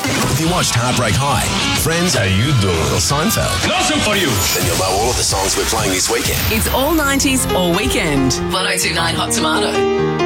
If you watched Heartbreak High, Friends, How you doing? or Seinfeld, Nothing for you. then you'll know all of the songs we're playing this weekend. It's all 90s all weekend. 1029 Hot Tomato.